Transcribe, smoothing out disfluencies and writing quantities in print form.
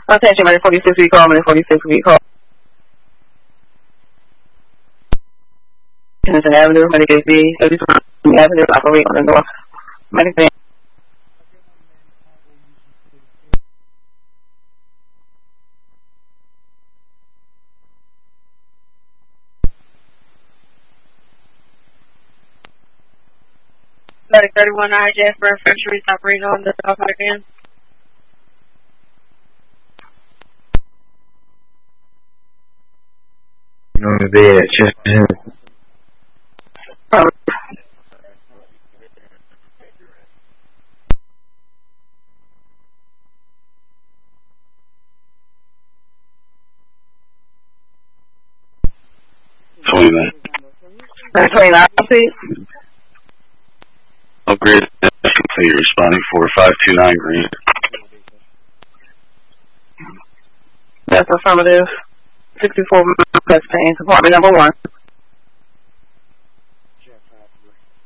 Attention, ready 46 we call, ready 46 we call. Kennington Avenue, Medicaid B, 33 Avenue, operate on the north. Medicaid. Medic 31 IJ for Fisheries operating on the South again. On the bed, just. That's 29, please. Upgrade complete. Responding for 529 green. That's affirmative. 64 West Payne, apartment number 1.